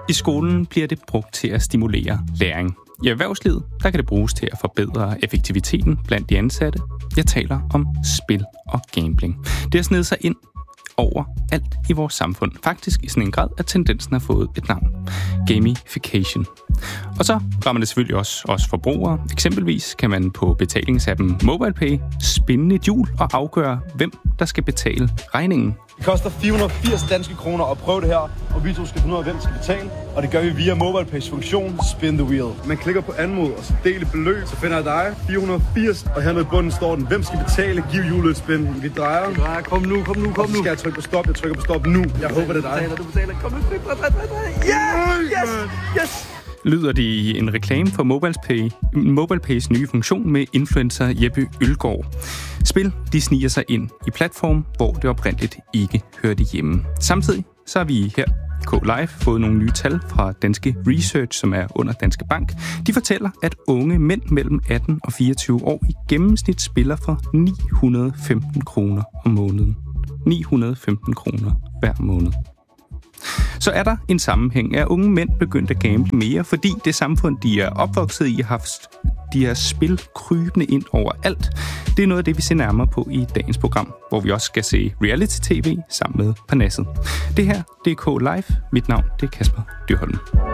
I skolen bliver det brugt til at stimulere læring. I erhvervslivet, der kan det bruges til at forbedre effektiviteten blandt de ansatte. Jeg taler om spil og gambling. Det har snedet sig ind over alt i vores samfund. Faktisk i sådan en grad, at tendensen har fået et navn. Gamification. Og så rammer det selvfølgelig også os forbrugere. Eksempelvis kan man på betalingsappen MobilePay spinde et hjul og afgøre, hvem der skal betale regningen. Det koster 480 danske kroner at prøve det her, og vi to skal finde ud af, hvem skal betale. Og det gør vi via MobilePays funktion Spin the Wheel. Man klikker på anmod, og så del et beløb, så finder jeg dig 480. Og hernede i bunden står den, hvem skal betale, giv hjulet et spin. Vi drejer. Kom nu. Skal jeg trykke på stop? Jeg trykker på stop nu. Jeg håber, det er dig. Du betaler. Kom nu. Yes! Lyder det i en reklame for MobilePays nye funktion med influencer Jeppe Ølgaard. Spil, de sniger sig ind i platform, hvor det oprindeligt ikke hørte hjemme. Samtidig så har vi her K-Live fået nogle nye tal fra Danske Research, som er under Danske Bank. De fortæller, at unge mænd mellem 18 og 24 år i gennemsnit spiller for 915 kroner om måneden. 915 kroner hver måned. Så er der en sammenhæng. Er unge mænd begyndt at gamble mere, fordi det samfund, de er opvokset i, har haft de her spil krybende ind over alt. Det er noget af det, vi ser nærmere på i dagens program, hvor vi også skal se reality-tv sammen med Parnasset. Det her, det er K-Live. Mit navn, det er Kasper Dyrholm.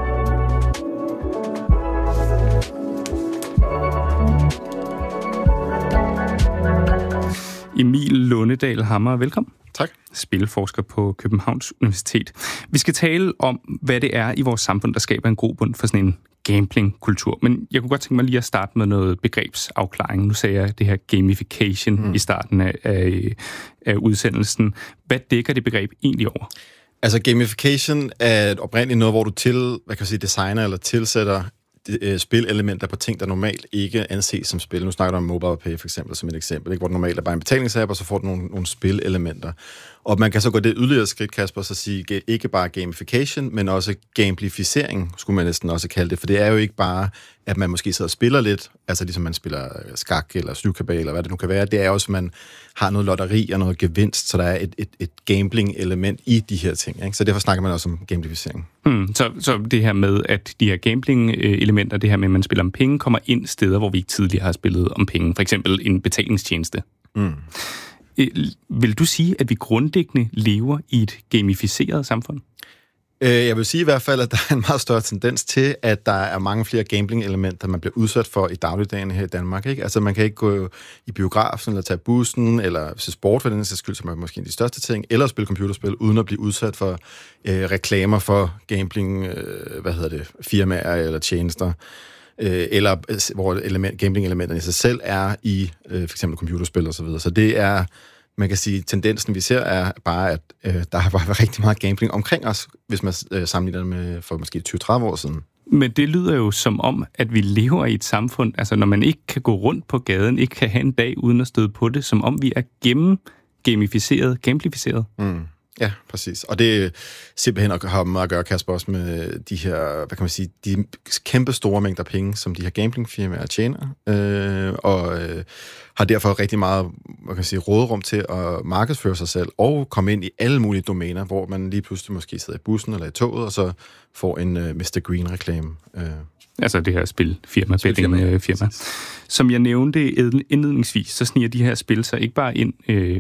Emil Lundedal Hammer, velkommen. Tak. Spilforsker på Københavns Universitet. Vi skal tale om, hvad det er i vores samfund, der skaber en grobund for sådan en gamblingkultur. Men jeg kunne godt tænke mig lige at starte med noget begrebsafklaring. Nu sagde jeg det her gamification i starten af udsendelsen. Hvad dækker det begreb egentlig over? Altså gamification er oprindeligt noget, hvor du designer eller tilsætter spilelementer på ting, der normalt ikke anses som spil. Nu snakker du om MobilePay for eksempel, som et eksempel, ikke? Hvor det normalt er bare en betalingsapp, og så får du nogle spilelementer. Og man kan så gå det yderligere skridt, Kasper, så sige ikke bare gamification, men også gamblificering, skulle man næsten også kalde det. For det er jo ikke bare, at man måske sidder og spiller lidt, altså ligesom man spiller skak eller syvkabal, eller hvad det nu kan være. Det er også, at man har noget lotteri og noget gevinst, så der er et gambling-element i de her ting. Ikke? Så derfor snakker man også om gamificering. Så det her med, at de her gambling-elementer, det her med, at man spiller om penge, kommer ind steder, hvor vi ikke tidligere har spillet om penge. For eksempel en betalingstjeneste. Vil du sige, at vi grundlæggende lever i et gamificeret samfund? Jeg vil sige i hvert fald, at der er en meget større tendens til, at der er mange flere gambling-elementer, man bliver udsat for i dagligdagen her i Danmark. Ikke? Altså man kan ikke gå i biografen, eller tage bussen, eller se sport for den sags skyld, som er måske en af de største ting, eller spille computerspil, uden at blive udsat for reklamer for gambling, firmaer eller tjenester. Eller hvor gambling-elementerne i sig selv er i for eksempel computerspil og så videre. Så det er, man kan sige, tendensen vi ser er bare, at der har bare været rigtig meget gambling omkring os, hvis man sammenligner det med for måske 20-30 år siden. Men det lyder jo som om, at vi lever i et samfund, altså når man ikke kan gå rundt på gaden, ikke kan have en dag uden at støde på det, som om vi er gamblificeret. Ja, præcis. Og det er simpelthen har meget at gøre, Kasper, også med de her, hvad kan man sige, de kæmpe store mængder penge, som de her gamblingfirmaer tjener, og har derfor rigtig meget, hvad kan man sige, råderum til at markedsføre sig selv og komme ind i alle mulige domæner, hvor man lige pludselig måske sidder i bussen eller i toget, og så får en Mr. Green-reklame. Altså det her spilfirma, bettingfirma. Som jeg nævnte indledningsvis, så sniger de her spil sig ikke bare ind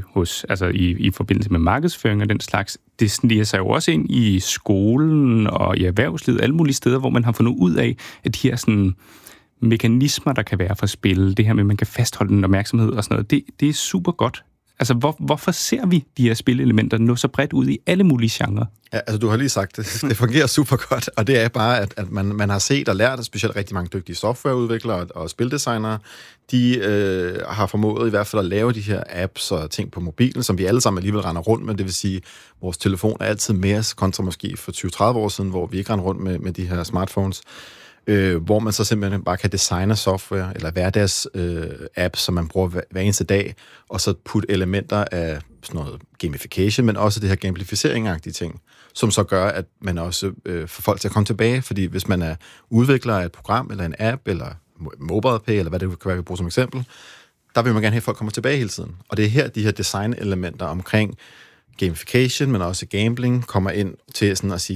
i forbindelse med markedsføring og den slags. Det sniger sig jo også ind i skolen og i erhvervslivet, alle mulige steder, hvor man har fundet ud af, at de her sådan mekanismer, der kan være for spil, det her med, at man kan fastholde den opmærksomhed og sådan noget, det er super godt. Altså, hvorfor ser vi de her spilelementer nå så bredt ud i alle mulige genrer? Ja, altså du har lige sagt det. Det fungerer super godt, og det er bare, at man har set og lært, at specielt rigtig mange dygtige softwareudviklere og spildesignere, de har formået i hvert fald at lave de her apps og ting på mobilen, som vi alle sammen alligevel render rundt med. Det vil sige, vores telefon er altid mere kontra måske for 20-30 år siden, hvor vi ikke render rundt med de her smartphones. Hvor man så simpelthen bare kan designe software eller hverdags apps, som man bruger hver eneste dag, og så putte elementer af sådan noget gamification, men også det her gamificering-agtige ting, som så gør, at man også får folk til at komme tilbage, fordi hvis man er udvikler af et program, eller en app, eller MobilePay, eller hvad det kan være, vi bruger som eksempel, der vil man gerne have, at folk kommer tilbage hele tiden. Og det er her, de her design-elementer omkring gamification, men også gambling, kommer ind til sådan at sige,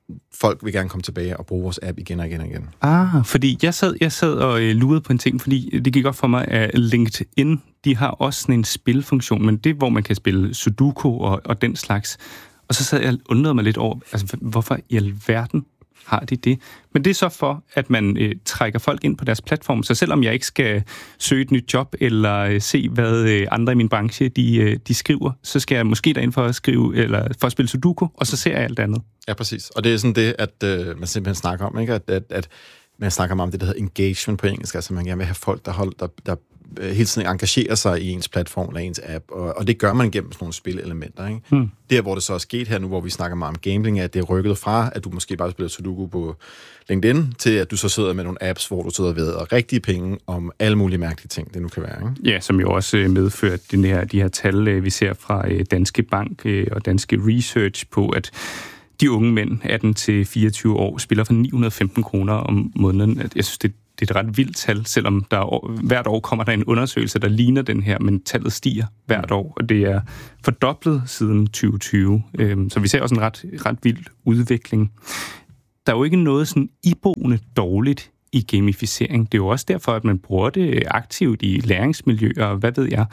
folk vil gerne komme tilbage og bruge vores app igen og igen og igen. Fordi jeg sad og lurede på en ting, fordi det gik op for mig, at LinkedIn, de har også sådan en spilfunktion, men det er, hvor man kan spille Sudoku og den slags. Og så sad jeg og undrede mig lidt over, altså hvorfor i alverden har de det? Men det er så for, at man trækker folk ind på deres platform. Så selvom jeg ikke skal søge et nyt job, eller se, hvad andre i min branche de skriver, så skal jeg måske derind for at skrive, eller for at spille Sudoku, og så ser jeg alt andet. Ja, præcis. Og det er sådan det, at man simpelthen snakker om, ikke? At man snakker om det, der hedder engagement på engelsk. Altså man gerne vil have folk, der hele tiden engagerer sig i ens platform eller ens app, og det gør man gennem sådan nogle spilelementer, ikke? Der, hvor det så er sket her nu, hvor vi snakker meget om gambling, at det er rykket fra, at du måske bare spiller Sudoku på LinkedIn, til at du så sidder med nogle apps, hvor du sidder ved og rigtige penge om alle mulige mærkelige ting, det nu kan være, ikke? Ja, som jo også medført de her tal, vi ser fra Danske Bank og Danske Research på, at de unge mænd, 18-24 år, spiller for 915 kroner om måneden. Jeg synes, det er et ret vildt tal, selvom hvert år kommer der en undersøgelse, der ligner den her, men tallet stiger hvert år, og det er fordoblet siden 2020. Så vi ser også en ret vild udvikling. Der er jo ikke noget sådan iboende dårligt i gamificering. Det er jo også derfor, at man bruger det aktivt i læringsmiljøer, og hvad ved jeg.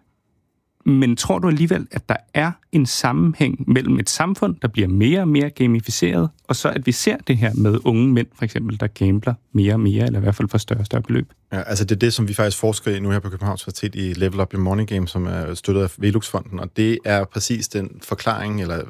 Men tror du alligevel, at der er en sammenhæng mellem et samfund, der bliver mere og mere gamificeret, og så at vi ser det her med unge mænd, for eksempel, der gambler mere og mere, eller i hvert fald for større og større beløb? Ja, altså det er det, som vi faktisk forsker i nu her på Københavns Universitet i Level Up Your Money Game, som er støttet af Velux-fonden, og det er præcis den forklaring, eller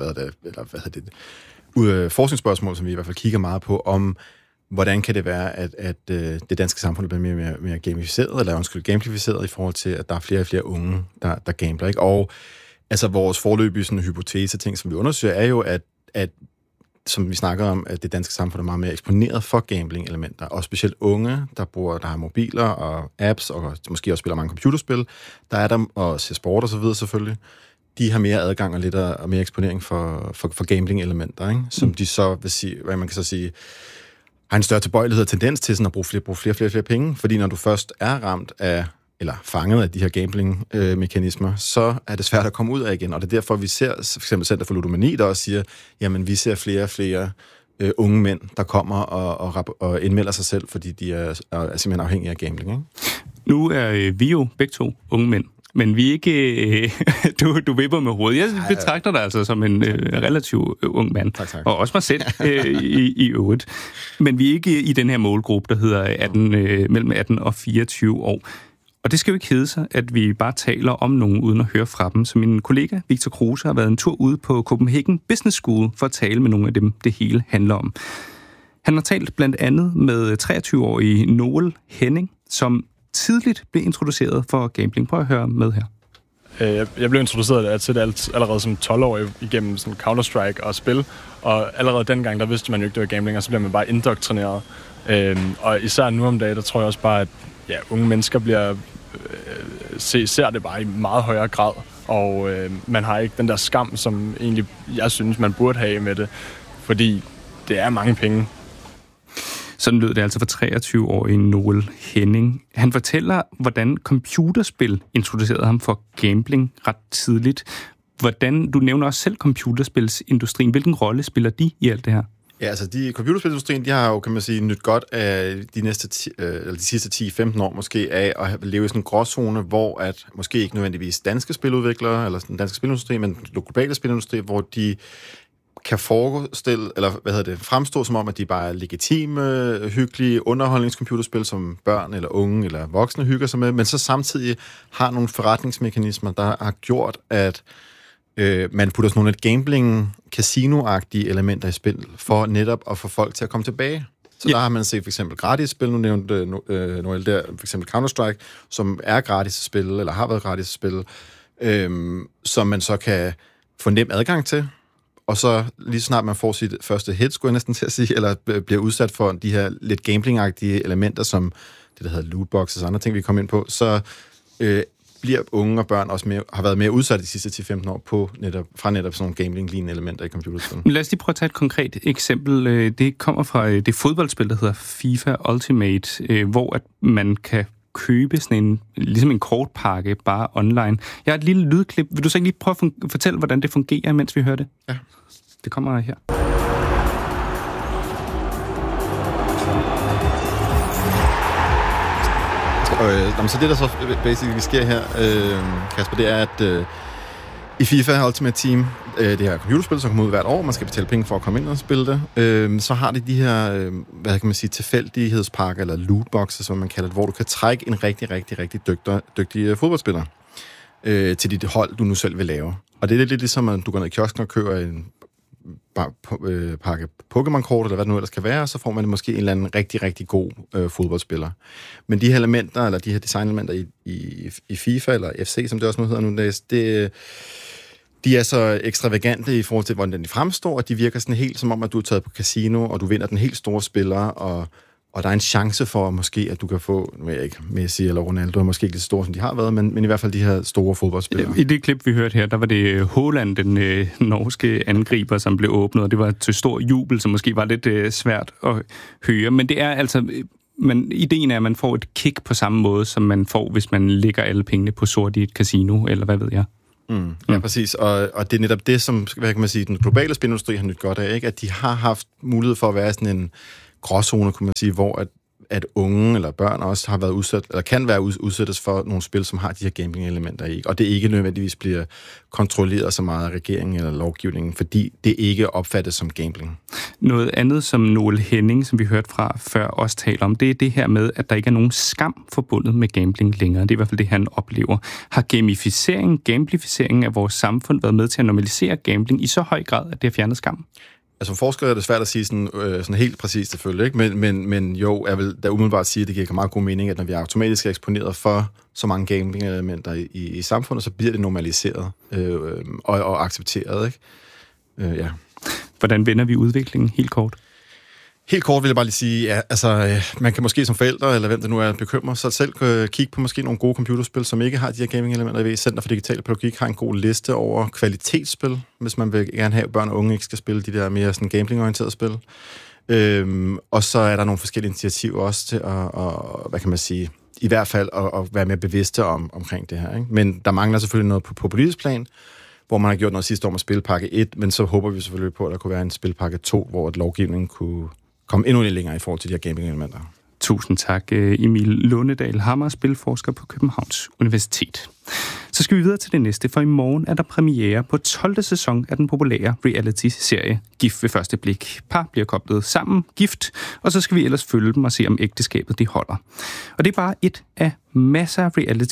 forskningsspørgsmål, som vi i hvert fald kigger meget på, om hvordan kan det være, at det danske samfund bliver mere gamificeret, eller gamificeret i forhold til, at der er flere og flere unge, der gambler, ikke? Og altså vores foreløbige sådan hypotese ting, som vi undersøger, er jo, at som vi snakker om, at det danske samfund er meget mere eksponeret for gambling-elementer, og specielt unge, der har mobiler og apps, og måske også spiller mange computerspil, der er der, og ser sport og så videre selvfølgelig, de har mere adgang og lidt og mere eksponering for gambling-elementer, ikke? Som de så vil sige, hvad man kan så sige, har en større tilbøjelighed og tendens til sådan at bruge flere penge, fordi når du først er ramt af, eller fanget af de her gambling-mekanismer, så er det svært at komme ud af igen, og det er derfor, vi ser for eksempel Center for Ludomani, der også siger, jamen vi ser flere og flere unge mænd, der kommer og indmelder sig selv, fordi de er simpelthen afhængige af gambling, ikke? Nu er vi jo begge to unge mænd, men vi er ikke... du vipper med hovedet. Jeg betragter dig altså som en relativt ung mand. Tak. Og også mig selv i øvrigt. Men vi er ikke i den her målgruppe, der hedder mellem 18 og 24 år. Og det skal jo ikke hedde sig, at vi bare taler om nogen uden at høre fra dem. Så min kollega Victor Kruse har været en tur ude på Copenhagen Business School for at tale med nogle af dem, det hele handler om. Han har talt blandt andet med 23-årige Noel Henning, som tidligt blev introduceret for gambling. Prøv at høre med her. Jeg blev introduceret til det allerede som 12-årig igennem sådan Counter-Strike og spil, og allerede dengang, der vidste man jo ikke, det var gambling, og så bliver man bare indoktrineret. Og især nu om dagen, der tror jeg også bare, at unge mennesker bliver ser det bare i meget højere grad, og man har ikke den der skam, som egentlig jeg synes, man burde have med det, fordi det er mange penge. Sådan lød det altså for 23-årige Noel Henning. Han fortæller, hvordan computerspil introducerede ham for gambling ret tidligt. Du nævner også selv computerspilsindustrien. Hvilken rolle spiller de i alt det her? Ja, altså computerspilindustrien, de har jo, kan man sige, nyt godt af de sidste 10-15 år måske af at leve i sådan en gråzone, hvor at måske ikke nødvendigvis danske spiludviklere, eller den danske spilindustri, men den globale spilindustri, hvor de kan fremstå som om, at de bare er legitime, hyggelige underholdningscomputerspil, som børn eller unge eller voksne hygger sig med, men så samtidig har nogle forretningsmekanismer, der har gjort, at man putter sådan nogle gambling-casino-agtige elementer i spil, for netop at få folk til at komme tilbage. Så der har man set for eksempel gratis spil, nu nævnte Noel der, for eksempel Counter-Strike, som er gratis spil, eller har været gratis spil, som man så kan få nem adgang til. Og så lige så snart man får sit første hit, skulle jeg næsten til at sige, eller bliver udsat for de her lidt gambling-agtige elementer, som det, der hedder lootboxes og andre ting, vi kommer ind på, så bliver unge og børn også har været mere udsat de sidste 10-15 år fra netop sådan nogle gambling-lignende elementer i computerspil. Lad os lige prøve at tage et konkret eksempel. Det kommer fra det fodboldspil, der hedder FIFA Ultimate, hvor at man kan købe sådan ligesom en kortpakke bare online. Jeg har et lille lydklip. Vil du så ikke lige prøve at fortælle, hvordan det fungerer, mens vi hører det? Ja. Det kommer her. Så det, der så basically sker her, Kasper, det er, at i FIFA Ultimate Team, det her computerspil, som kommer ud hvert år, man skal betale penge for at komme ind og spille det, så har de her, hvad kan man sige, tilfældighedspakker, eller lootboxes, som man kalder det, hvor du kan trække en rigtig dygtig fodboldspiller til dit hold, du nu selv vil lave. Og det er lidt ligesom, at du går ned i kiosken og køber en pakke Pokémon-kort, eller hvad det nu ellers kan være, og så får man måske en eller anden rigtig god fodboldspiller. Men de her elementer, eller de her designelementer i FIFA, eller FC, som det også nu hedder nu, de er så ekstravagante i forhold til, hvordan de fremstår, og de virker sådan helt som om, at du er taget på casino, og du vinder den helt store spiller, og der er en chance for måske, at du kan få, nu ved jeg ikke, Messi eller Ronaldo er måske ikke så store, som de har været, men i hvert fald de her store fodboldspillere. I det klip, vi hørte her, der var det Haaland, den norske angriber, som blev åbnet, og det var til stor jubel, som måske var lidt svært at høre. Men det er altså... Men ideen er, at man får et kick på samme måde, som man får, hvis man lægger alle pengene på sort i et casino, eller hvad ved jeg. Ja, præcis. Og det er netop det, som, hvad kan man sige, den globale spilindustri har nyt godt af, ikke? At de har haft mulighed for at være sådan en gråzone, kunne man sige, hvor at unge eller børn også har været udsat, eller kan være udsættes for nogle spil, som har de her gambling-elementer i. Og det ikke nødvendigvis bliver kontrolleret så meget af regeringen eller lovgivningen, fordi det ikke opfattes som gambling. Noget andet, som Noel Henning, som vi hørte fra før, også taler om, det er det her med, at der ikke er nogen skam forbundet med gambling længere. Det er i hvert fald det, han oplever. Har gamblificeringen af vores samfund været med til at normalisere gambling i så høj grad, at det har fjernet skam? Altså, som forsker er det svært at sige sådan helt præcist selvfølgelig, ikke? Men jo, jeg vil da umiddelbart sige, at det giver meget god mening, at når vi er automatisk eksponeret for så mange gambling-elementer i samfundet, så bliver det normaliseret og accepteret, ikke? Ja. Hvordan vender vi udviklingen helt kort? Helt kort vil jeg bare lige sige, ja, altså, man kan måske som forældre, eller hvem det nu er, bekymre sig selv, kigge på måske nogle gode computerspil, som ikke har de her gaming-elementer. Jeg ved, Center for Digital Pædagogik har en god liste over kvalitetsspil, hvis man vil gerne have, at børn og unge ikke skal spille de der mere sådan gambling-orienterede spil. Og så er der nogle forskellige initiativer også til at hvad kan man sige, i hvert fald at være mere bevidste omkring det her, ikke? Men der mangler selvfølgelig noget på politisk plan, hvor man har gjort noget sidste år med spilpakke 1, men så håber vi selvfølgelig på, at der kunne være en spilpakke 2, hvor lovgivningen kunne komme endnu lidt længere i forhold til de her gaming-elementer. Tusind tak, Emil Lundedal Hammer, spilforsker på Københavns Universitet. Så skal vi videre til det næste, for i morgen er der premiere på 12. sæson af den populære reality-serie Gift ved første blik. Par bliver koblet sammen, gift, og så skal vi ellers følge dem og se, om ægteskabet de holder. Og det er bare et af masser af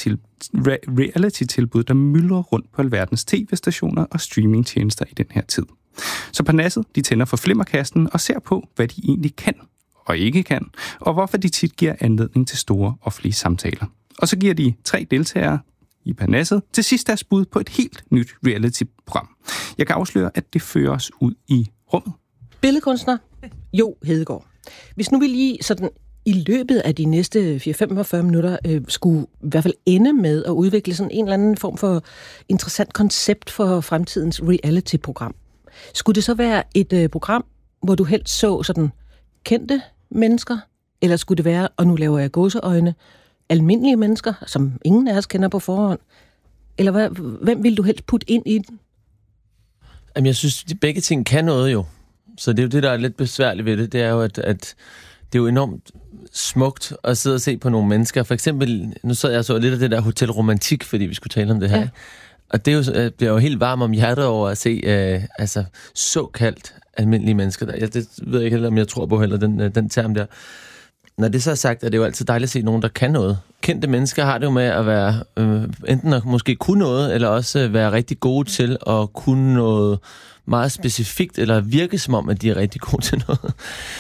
reality-tilbud, der myldrer rundt på alverdens tv-stationer og streamingtjenester i den her tid. Så Parnasset, de tænder for flimmerkasten og ser på, hvad de egentlig kan og ikke kan, og hvorfor de tit giver anledning til store offentlige samtaler. Og så giver de 3 deltagere i Parnasset til sidst deres bud på et helt nyt reality-program. Jeg kan afsløre, at det fører os ud i rummet. Billedkunstner Jo Hedegaard. Hvis nu vi lige sådan i løbet af de næste 4-45 minutter skulle i hvert fald ende med at udvikle sådan en eller anden form for interessant koncept for fremtidens reality-program. Skulle det så være et program, hvor du helst så sådan kendte mennesker, eller skulle det være, og nu laver jeg gåseøjne, almindelige mennesker, som ingen af os kender på forhånd? Eller hvem vil du helst putte ind i den? Jamen, jeg synes, at begge ting kan noget jo. Så det er jo det, der er lidt besværligt ved det. Det er jo, at det er jo enormt smukt at sidde og se på nogle mennesker. For eksempel, nu sad jeg og så lidt af det der Hotel Romantik, fordi vi skulle tale om det her. Ja. Og det er jo, bliver jo helt varm om hjertet over at se såkaldt almindelige mennesker. Det ved jeg ikke heller, om jeg tror på heller, den term der. Når det så er sagt, er det jo altid dejligt at se nogen, der kan noget. Kendte mennesker har det jo med at være enten at måske kunne noget, eller også være rigtig gode til at kunne noget meget specifikt, eller virke som om, at de er rigtig gode til noget.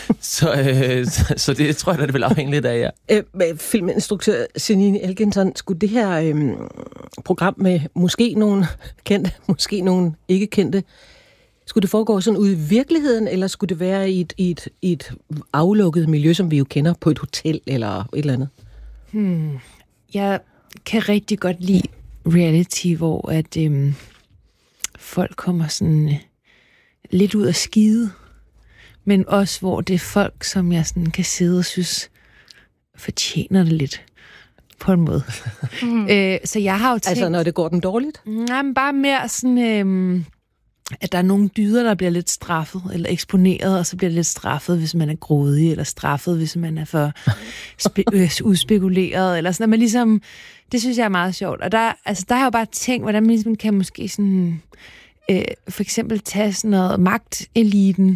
Så det tror jeg, det vil afhænge lidt af jer. Filminstruktør Senine Elgenson, skulle det her program med måske nogen kendte, måske nogen ikke kendte, skulle det foregå sådan ude i virkeligheden, eller skulle det være i et aflukket miljø, som vi jo kender på et hotel eller et eller andet? Jeg kan rigtig godt lide reality, hvor at folk kommer sådan lidt ud af skide, men også hvor det er folk, som jeg sådan kan sidde og synes fortjener det lidt på en måde. Så jeg har jo tænkt... Altså når det går den dårligt? Nej, men bare mere sådan... at der er nogle dyder, der bliver lidt straffet, eller eksponeret, og så bliver det lidt straffet, hvis man er grådig, eller straffet, hvis man er for udspekuleret, eller sådan, at man ligesom, det synes jeg er meget sjovt. Og der har jeg jo bare tænkt, hvordan man ligesom kan måske sådan, for eksempel tage sådan noget magteliten,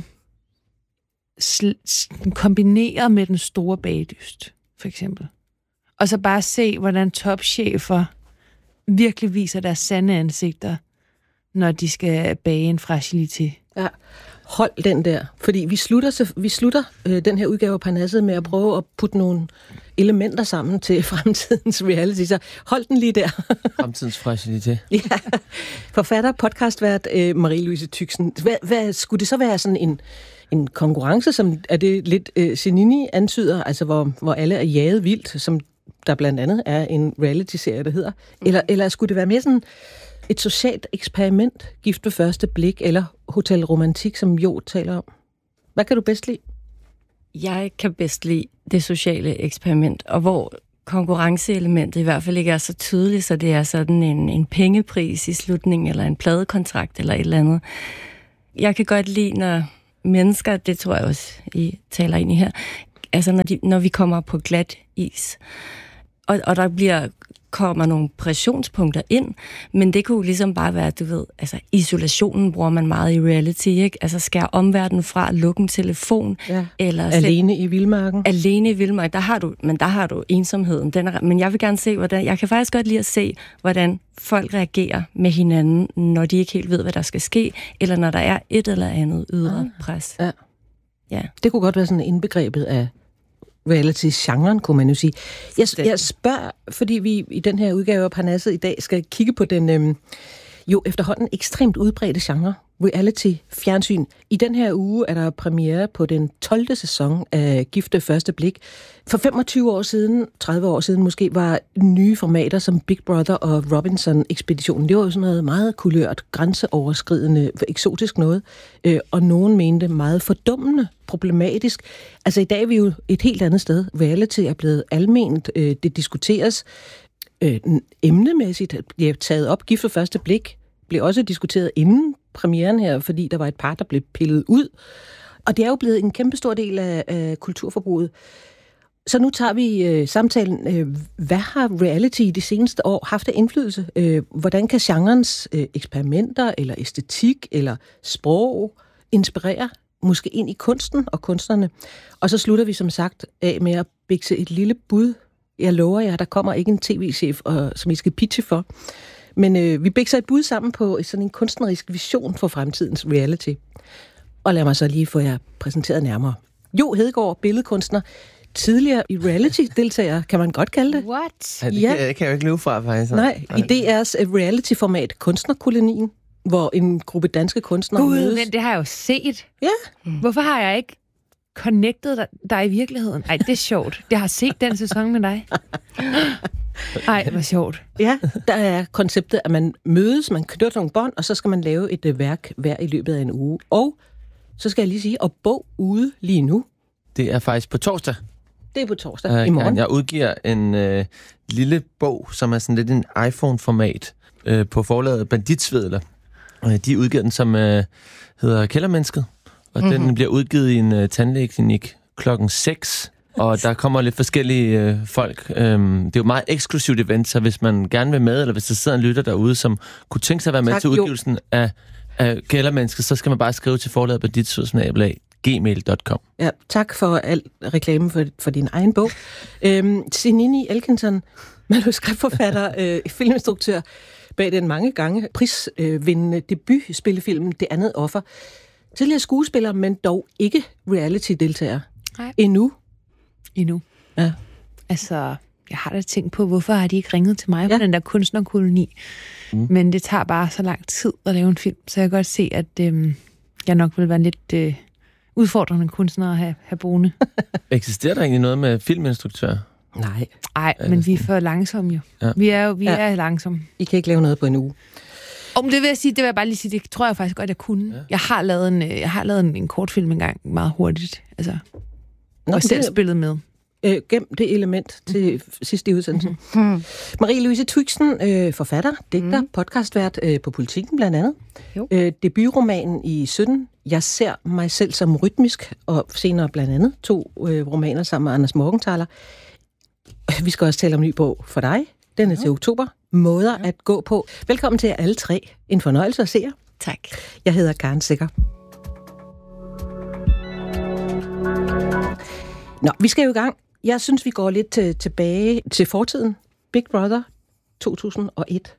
kombineret med den store bagdyst, for eksempel. Og så bare se, hvordan topchefer virkelig viser deres sande ansigter, når de skal bage en fragilité. Ja, hold den der. Fordi vi slutter den her udgave af Parnasset med at prøve at putte nogle elementer sammen til fremtidens reality. Så hold den lige der. Fremtidens fragilité. Ja. Forfatter, podcastvært Marie-Louise Tüxen. Hvad skulle det så være sådan en konkurrence, som er det lidt Zenini antyder, altså hvor alle er jaget vildt, som der blandt andet er en reality-serie, der hedder? Eller skulle det være mere sådan et socialt eksperiment, gift ved første blik, eller Hotel Romantik, som Jo taler om? Hvad kan du bedst lide? Jeg kan bedst lide det sociale eksperiment, og hvor konkurrenceelementet i hvert fald ikke er så tydeligt, så det er sådan en pengepris i slutningen, eller en pladekontrakt, eller et eller andet. Jeg kan godt lide, når mennesker, det tror jeg også, I taler ind i her, altså når vi kommer på glat is, og der kommer nogle pressionspunkter ind, men det kunne ligesom bare være, du ved, altså isolationen bruger man meget i reality, ikke? Altså skære omverdenen fra, lukke en telefon, eller alene i vildmarken. Alene i vildmarken, der har du ensomheden. Men jeg vil gerne se, jeg kan faktisk godt lide at se, hvordan folk reagerer med hinanden, når de ikke helt ved, hvad der skal ske, eller når der er et eller andet ydre pres. Ja. Det kunne godt være sådan indbegrebet af reality-genren, kunne man jo sige. Jeg spørger, fordi vi i den her udgave af Parnasset i dag skal kigge på den jo efterhånden ekstremt udbredte genre, reality-fjernsyn. I den her uge er der premiere på den 12. sæson af Gift ved første blik. For 25 år siden, 30 år siden måske, var nye formater som Big Brother og Robinson-ekspeditionen. Det var jo sådan noget meget kulørt, grænseoverskridende, eksotisk noget, og nogen mente meget fordummende, problematisk. Altså i dag er vi jo et helt andet sted. Reality er blevet alment, det diskuteres emnemæssigt, det er taget op. Gift ved første blik blev også diskuteret inden premieren her, fordi der var et par, der blev pillet ud. Og det er jo blevet en kæmpestor del af kulturforbruget. Så nu tager vi samtalen. Hvad har reality de seneste år haft af indflydelse? Hvordan kan genrens eksperimenter, eller æstetik, eller sprog inspirere måske ind i kunsten og kunstnerne? Og så slutter vi som sagt af med at bikse et lille bud. Jeg lover jer, der kommer ikke en tv-chef, som I skal pitche for. Men vi bikser et bud sammen på sådan en kunstnerisk vision for fremtidens reality. Og lad mig så lige få jer præsenteret nærmere. Jo Hedegaard, billedkunstner, tidligere i reality-deltager, kan man godt kalde det. What? Ja, det kan jeg jo ikke leve fra, faktisk. Nej, i DR's reality-format Kunstnerkolonien, hvor en gruppe danske kunstnere mødes. Men det har jeg jo set. Ja. Hvorfor har jeg ikke connectet dig i virkeligheden? Ej, det er sjovt. Jeg har set den sæson med dig. Ej, det var sjovt. Ja, der er konceptet, at man mødes, man knytter nogle bånd, og så skal man lave et værk hver i løbet af en uge. Og så skal jeg lige sige, at bog ude lige nu. Det er faktisk på torsdag. Det er på torsdag i morgen. Jeg udgiver en lille bog, som er sådan lidt en iPhone-format på forlaget Banditsvedler. De udgiver den, som hedder Kældermennesket, og den bliver udgivet i en tandlægeklinik 6:00. Og der kommer lidt forskellige folk. Det er jo meget eksklusivt event, så hvis man gerne vil med, eller hvis der sidder en lytter derude, som kunne tænke sig at være med til udgivelsen af Kældermennesket, så skal man bare skrive til forlaget banditsvedler@gmail.com. Ja, tak for al reklame for din egen bog. Zenini Elkinson, manuskriptforfatter, filminstruktør, bag den mange gange prisvindende debutspillefilm Det andet offer. Tidligere skuespiller, men dog ikke reality-deltager. Nej. Endnu. Ja. Altså, jeg har da tænkt på, hvorfor har de ikke ringet til mig på den der kunstnerkoloni. Men det tager bare så lang tid at lave en film, så jeg kan godt se, at jeg nok vil være en lidt udfordrende kunstner at have boende. Eksisterer der egentlig noget med filminstruktør? Nej, men vi er for langsomme jo. Ja. Vi er langsomme. I kan ikke lave noget på en uge. Det vil jeg bare lige sige, det tror jeg faktisk godt, jeg kunne. Ja. Jeg har lavet en kortfilm engang meget hurtigt. Altså, og selv spillet med. gem det element til sidst i udsendelsen. Marie-Louise Twixen, forfatter, digter, podcastvært på Politikken blandt andet. Debutromanen i 17, Jeg ser mig selv som rytmisk, og senere blandt andet 2 romaner sammen med Anders Morgenthaler. Vi skal også tale om en ny bog for dig. Den er til oktober. Måder at gå på. Velkommen til jer alle 3. En fornøjelse at se jer. Tak. Jeg hedder Karen Secher. Nå, vi skal jo i gang. Jeg synes, vi går lidt tilbage til fortiden. Big Brother 2001.